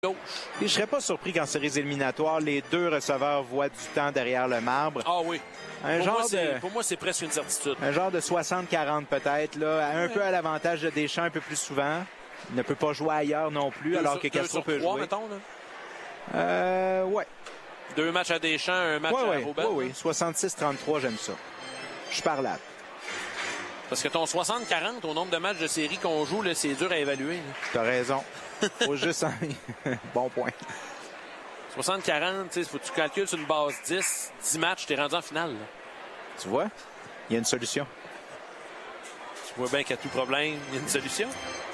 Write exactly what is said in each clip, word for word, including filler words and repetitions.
gauche. Et je serais pas surpris qu'en séries éliminatoires, les deux receveurs voient du temps derrière le marbre. Ah oui. Un pour, genre moi, de, pour moi, c'est presque une certitude. Un genre de soixante quarante peut-être, là, un ouais. peu à l'avantage de Deschamps un peu plus souvent. Il ne peut pas jouer ailleurs non plus, deux alors sur, que Castro peut trois, jouer. Mettons, là. Euh, ouais. Deux matchs à Deschamps, un match ouais, à ouais, Robert. Oui, oui. soixante-six trente-trois, j'aime ça. Je suis parlable. Parce que ton soixante quarante, au nombre de matchs de série qu'on joue, là, c'est dur à évaluer. Tu as raison. Faut juste en... Bon point. soixante quarante, il faut que tu calcules sur une base dix. dix matchs, tu es rendu en finale. Là. Tu vois? Il y a une solution. Tu vois bien qu'à tout problème, il y a une solution.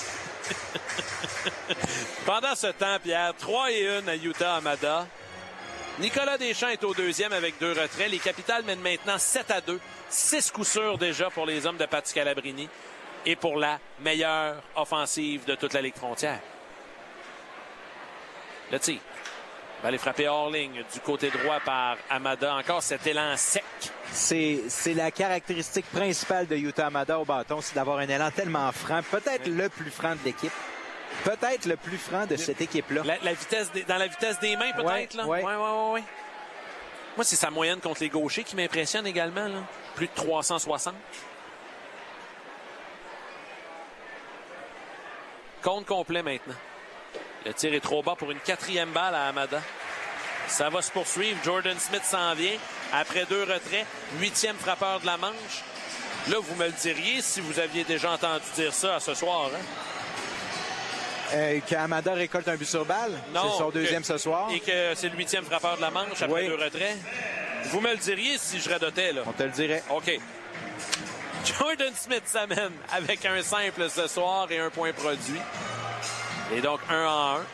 Pendant ce temps, Pierre, trois et un à Utah-Amada. Nicolas Deschamps est au deuxième avec deux retraits. Les Capitals mènent maintenant sept à deux. six coups sûrs déjà pour les hommes de Pat Scalabrini et pour la meilleure offensive de toute la Ligue frontière. Le tir va aller frapper hors ligne du côté droit par Amada. Encore cet élan sec. C'est, c'est la caractéristique principale de Utah-Amada au bâton, c'est d'avoir un élan tellement franc, peut-être oui. le plus franc de l'équipe. Peut-être le plus franc de cette équipe-là. La, la vitesse des, dans la vitesse des mains, peut-être? Oui, là? Oui. Ouais, ouais, ouais, ouais. Moi, c'est sa moyenne contre les gauchers qui m'impressionne également. Là. Plus de trois cent soixante. Compte complet maintenant. Le tir est trop bas pour une quatrième balle à Amada. Ça va se poursuivre. Jordan Smith s'en vient. Après deux retraits, huitième frappeur de la manche. Là, vous me le diriez si vous aviez déjà entendu dire ça à ce soir. Hein? Euh, qu'Amada récolte un but sur balle. Non, c'est son deuxième que, ce soir. Et que c'est le huitième frappeur de la manche après oui. deux retraits. Vous me le diriez si je radotais, là. On te le dirait. OK. Jordan Smith s'amène avec un simple ce soir et un point produit. Et donc, un en un.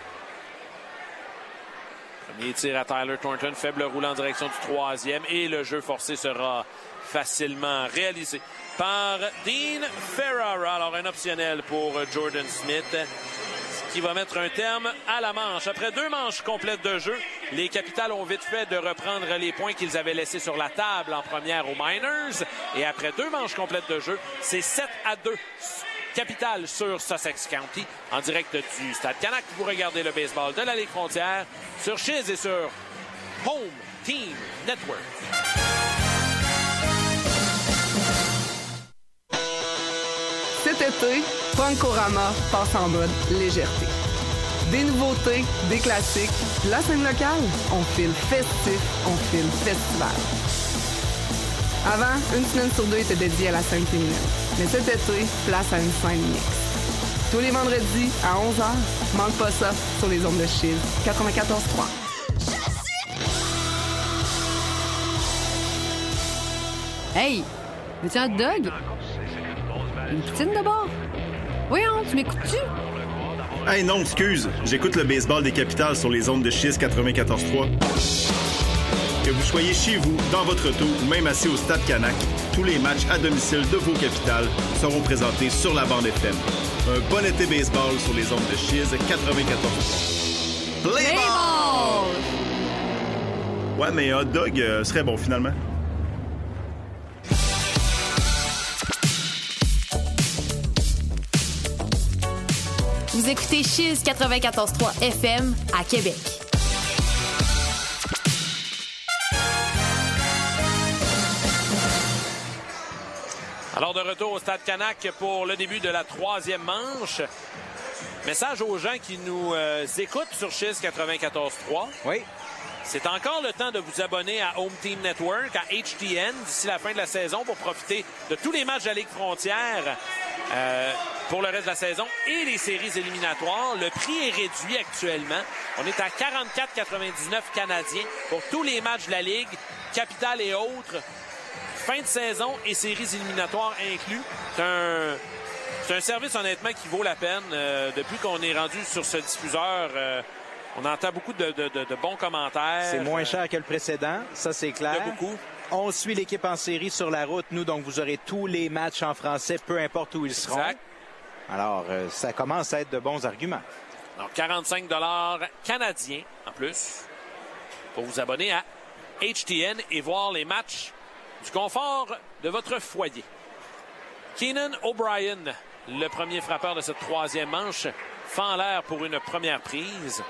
Premier tir à Tyler Thornton. Faible roulant en direction du troisième. Et le jeu forcé sera facilement réalisé par Dean Ferrara. Alors, un optionnel pour Jordan Smith, ce qui va mettre un terme à la manche. Après deux manches complètes de jeu, les Capitals ont vite fait de reprendre les points qu'ils avaient laissés sur la table en première aux Miners. Et après deux manches complètes de jeu, c'est sept à deux. Capitals sur Sussex County, en direct du Stade Canac. Vous regardez le baseball de la Ligue frontière sur Chiz et sur Home Team Network. Cet été, Francorama passe en mode légèreté. Des nouveautés, des classiques, la scène locale, on file festif, on file festival. Avant, une semaine sur deux était dédiée à la scène féminine. Mais cet été, place à une scène mixte. Tous les vendredis à onze heures, manque pas ça sur les ondes de Chiz quatre-vingt-quatorze trois. Hey! Veux-tu un hot dog? Une poutine de bord? Voyons, tu m'écoutes-tu? Hey non, excuse. J'écoute le baseball des Capitals sur les ondes de Chiz quatre-vingt-quatorze trois. Que vous soyez chez vous, dans votre auto ou même assis au Stade Canac, tous les matchs à domicile de vos Capitals seront présentés sur la bande F M. Un bon été baseball sur les ondes de Chiz quatre-vingt-quatorze trois. Play ball! Ouais, mais un hot dog euh, serait bon finalement. Vous écoutez Chiz quatre-vingt-quatorze trois F M à Québec. Alors, de retour au Stade Canac pour le début de la troisième manche. Message aux gens qui nous euh, écoutent sur Chiz quatre-vingt-quatorze trois. Oui. C'est encore le temps de vous abonner à Home Team Network, à H T N, d'ici la fin de la saison pour profiter de tous les matchs de la Ligue frontière euh, pour le reste de la saison et les séries éliminatoires. Le prix est réduit actuellement. On est à quarante-quatre quatre-vingt-dix-neuf canadiens pour tous les matchs de la Ligue, Capitale et autres. Fin de saison et séries éliminatoires inclus. C'est un, c'est un service, honnêtement, qui vaut la peine. Euh, depuis qu'on est rendu sur ce diffuseur, euh, on entend beaucoup de, de, de, de bons commentaires. C'est moins cher que le précédent, ça c'est clair. Il y a beaucoup. On suit l'équipe en série sur la route, nous, donc vous aurez tous les matchs en français, peu importe où ils seront. Exact. Alors, euh, ça commence à être de bons arguments. Alors, quarante-cinq dollars canadiens en plus pour vous abonner à H T N et voir les matchs du confort de votre foyer. Keenan O'Brien, le premier frappeur de cette troisième manche, fend l'air pour une première prise.